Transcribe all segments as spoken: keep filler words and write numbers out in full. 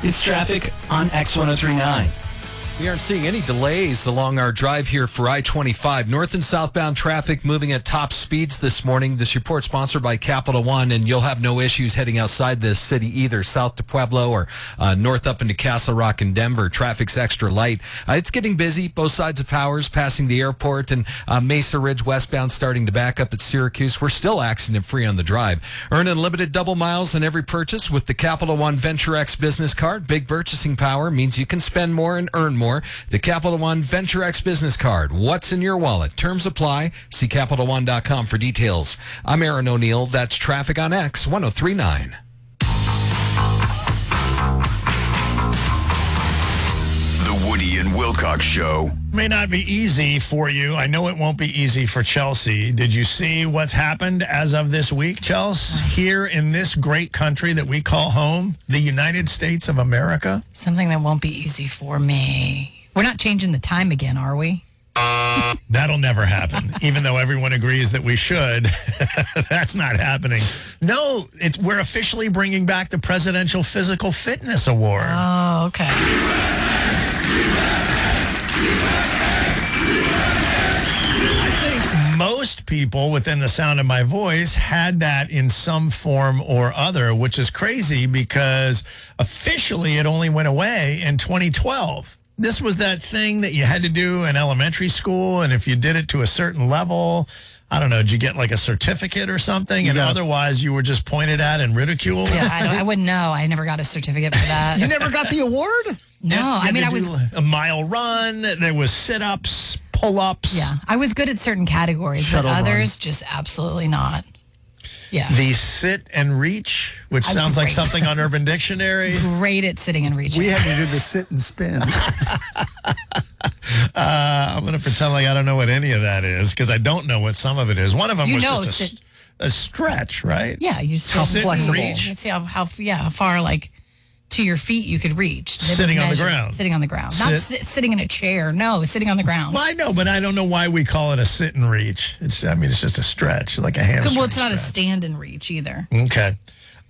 It's traffic on X one oh three point nine. We aren't seeing any delays along our drive here for I twenty-five. North and southbound traffic moving at top speeds this morning. This report sponsored by Capital One, and you'll have no issues heading outside this city either, south to Pueblo or uh, north up into Castle Rock and Denver. Traffic's extra light. Uh, it's getting busy, both sides of Powers, passing the airport, and uh, Mesa Ridge westbound starting to back up at Syracuse. We're still accident-free on the drive. Earn unlimited double miles on every purchase with the Capital One Venture X business card. Big purchasing power means you can spend more and earn more. The Capital One Venture X business card. What's in your wallet? Terms apply. See Capital One dot com for details. I'm Aaron O'Neill. That's traffic on X one oh three point nine. The Woody and Wilcox Show. May not be easy for you. I know it won't be easy for Chelsea. Did you see what's happened as of this week, Chelsea? Here in this great country that we call home, the United States of America? Something that won't be easy for me. We're not changing the time again, are we? That'll never happen, even though everyone agrees that we should. That's not happening. No, it's we're officially bringing back the Presidential Physical Fitness Award. Oh, okay. I think most people within the sound of my voice had that in some form or other, which is crazy because officially it only went away in twenty twelve. This was that thing that you had to do in elementary school, and if you did it to a certain level, I don't know, did you get like a certificate or something? And Yeah. otherwise you were just pointed at and ridiculed? Yeah, I, I wouldn't know. I never got a certificate for that. You never got the award? No, You had I mean, to I was... do a mile run. There was sit-ups, pull-ups. Yeah, I was good at certain categories, Shuttle but run. others, just absolutely not. Yeah. The sit and reach, which I'm sounds like great. something on Urban Dictionary. Great at sitting and reaching. We had to do the sit and spin. Uh, I'm going to pretend like I don't know what any of that is because I don't know what some of it is. One of them You was know, just a, sit- a stretch, right? Yeah, you just How sit and flexible. reach. Let's see how, how yeah how far like to your feet you could reach. It was Sitting on the measured. ground. Sitting on the ground. Not Sit. sit, sitting in a chair. No, sitting on the ground. Well, I know, but I don't know why we call it a sit and reach. It's, I mean, it's just a stretch, like a hamstring Well, it's not a stretch. stand and reach either. Okay.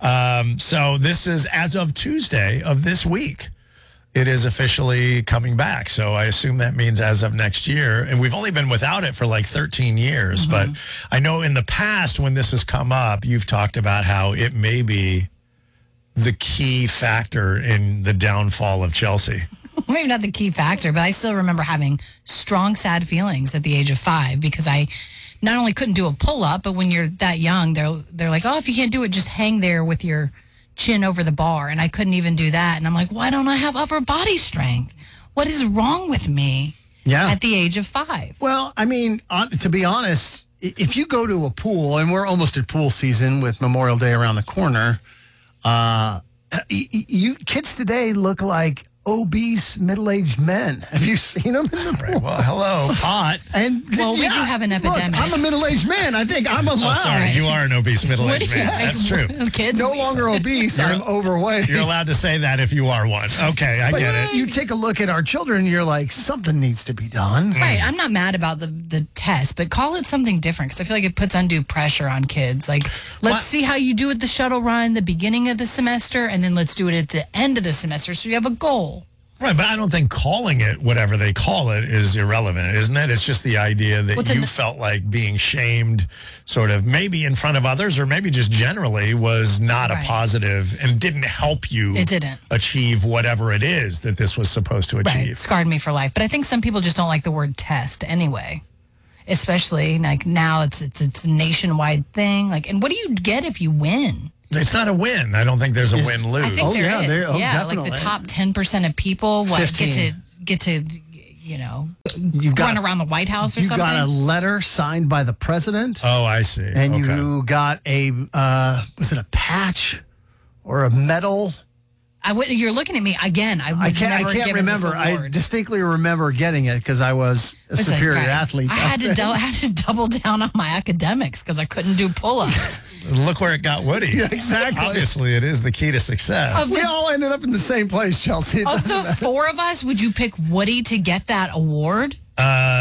Um, so this is as of Tuesday of this week. It is officially coming back. So I assume that means as of next year. And we've only been without it for like thirteen years. Mm-hmm. But I know in the past when this has come up, you've talked about how it may be the key factor in the downfall of Chelsea. Maybe not the key factor, but I still remember having strong, sad feelings at the age of five because I not only couldn't do a pull-up, but when you're that young, they're they're like, oh, if you can't do it, just hang there with your chin over the bar. And I couldn't even do that. And I'm like, why don't I have upper body strength? What is wrong with me Yeah. at the age of five? Well, I mean, on, to be honest, i- if you go to a pool, and we're almost at pool season with Memorial Day around the corner, uh, y- y- you kids today look like obese middle-aged men. Have you seen them in the pool? Right. Well, hello, pot. And Well, we do have an look, epidemic. I'm a middle-aged man. I think I'm allowed. Oh, sorry. You are an obese middle-aged man. That's true. Kids, No longer obese. I'm overweight. You're allowed to say that if you are one. Okay, I But get it. you take a look at our children, you're like, something needs to be done. Right. I'm not mad about the, the test, but call it something different because I feel like it puts undue pressure on kids. Like, let's What? see how you do at the shuttle run, the beginning of the semester, and then let's do it at the end of the semester so you have a goal. Right, but I don't think calling it whatever they call it is irrelevant, isn't it? It's just the idea that What's you an- felt like being shamed sort of maybe in front of others or maybe just generally was not Right. a positive and didn't help you It didn't. achieve whatever it is that this was supposed to Right. achieve. Scarred me for life. But I think some people just don't like the word test anyway. Especially like now it's it's it's a nationwide thing. Like, and what do you get if you win? It's not a win. I don't think there's a Is- win-lose. I think Oh, there yeah, is. there- oh, yeah, like definitely. the top ten percent of people what get to fifteen. get to you know You got- run around the White House or You something. got a letter signed by the president, Oh, I see. and okay. you got a, uh, was it a patch or a medal? I would, you're looking at me again. I was I can't. never I can't given remember. This I award. distinctly remember getting it because I was a Listen, superior right. athlete. I back had to then. dou- I had to double down on my academics because I couldn't do pull-ups. Look where it got Woody. Yeah, exactly. Obviously, it is the key to success. We all ended up in the same place, Chelsea. It Of doesn't the matter. four of us, would you pick Woody to get that award? Uh,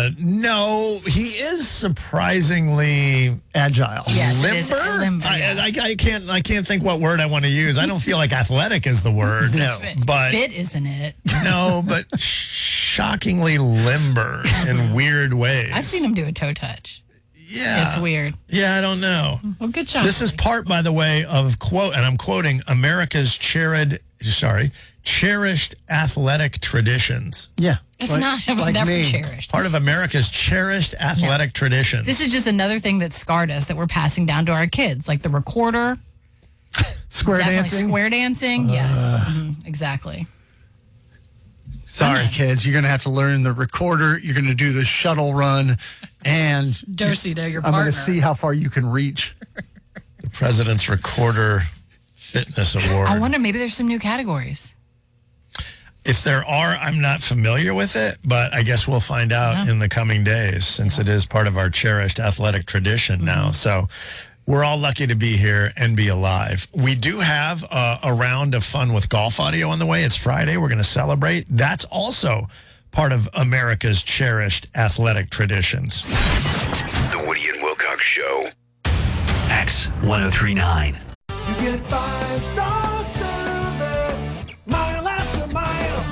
Uh, no, he is surprisingly Agile. Yes, limber. it is a limber, I, yeah. I, I can't. I can't think what word I want to use. I don't feel like athletic is the word. No. but Fit, isn't it? no, but shockingly limber in weird ways. I've seen him do a toe touch. Yeah, It's weird. Yeah, I don't know. Well, good job. This is part, by the way, of quote, and I'm quoting America's cherished, sorry, cherished athletic traditions. Yeah. It's Like- not. It was like never me. cherished. Part of America's cherished athletic traditions. This is just another thing that scarred us that we're passing down to our kids, like the recorder, Square definitely dancing. square dancing. yes, Mhm, exactly. Sorry, kids. You're going to have to learn the recorder. You're going to do the shuttle run. And Darcy, to your I'm partner. going to see how far you can reach. the President's Recorder Fitness Award. I wonder, maybe there's some new categories. If there are, I'm not familiar with it, but I guess we'll find out Yeah. in the coming days since it is part of our cherished athletic tradition now. So we're all lucky to be here and be alive. We do have uh, a round of fun with golf audio on the way. It's Friday. We're going to celebrate. That's also part of America's cherished athletic traditions. The Woody and Wilcox Show. X ten thirty-nine. You get five star service, mile after mile.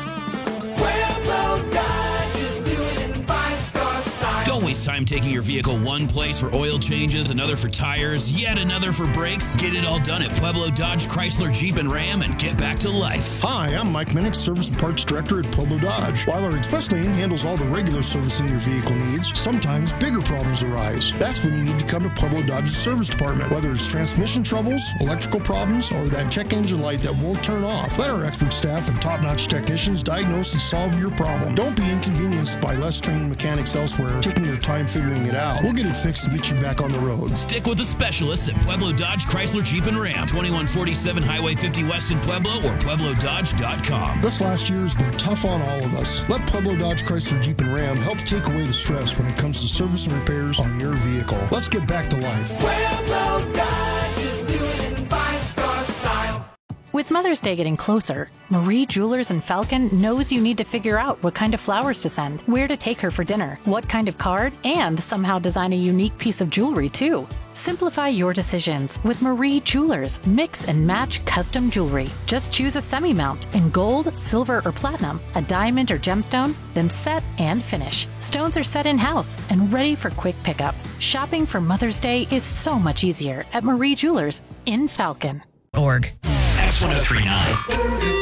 Pueblo Dodge is doing in five star style. Don't waste time taking your vehicle one place for oil changes, another for tires, yet another for brakes. Get it all done at Pueblo Dodge, Chrysler, Jeep, and Ram and get back to life. Hi, I'm Mike Minnick, Service and Parts Director at Pueblo Dodge. While our express lane handles all the regular servicing your vehicle needs, sometimes bigger problems arise. That's when you need to come to Pueblo Dodge's service department. Whether it's transmission troubles, electrical problems, or that check engine light that won't turn off, let our expert staff and top-notch technicians diagnose and solve your problem. Don't be inconvenienced by less trained mechanics elsewhere taking their time figuring it out. We'll get it fixed to get you back on the road. Stick with the specialists at Pueblo Dodge, Chrysler, Jeep, and Ram. twenty-one forty-seven Highway fifty West in Pueblo or pueblo dodge dot com. This last year has been tough on all of us. Let Pueblo Dodge, Chrysler, Jeep, and Ram help take away the stress when it comes to service and repairs on your vehicle. Let's get back to life. Pueblo Dodge is doing in five star style. With Mother's Day getting closer, Marie Jewelers in Falcon knows you need to figure out what kind of flowers to send, where to take her for dinner, what kind of card, and somehow design a unique piece of jewelry too. Simplify your decisions with Marie Jewelers. Mix and match custom jewelry. Just choose a semi-mount in gold, silver, or platinum, a diamond or gemstone, then set and finish. Stones are set in-house and ready for quick pickup. Shopping for Mother's Day is so much easier at Marie Jewelers in Falcon. Org. X ten thirty-nine.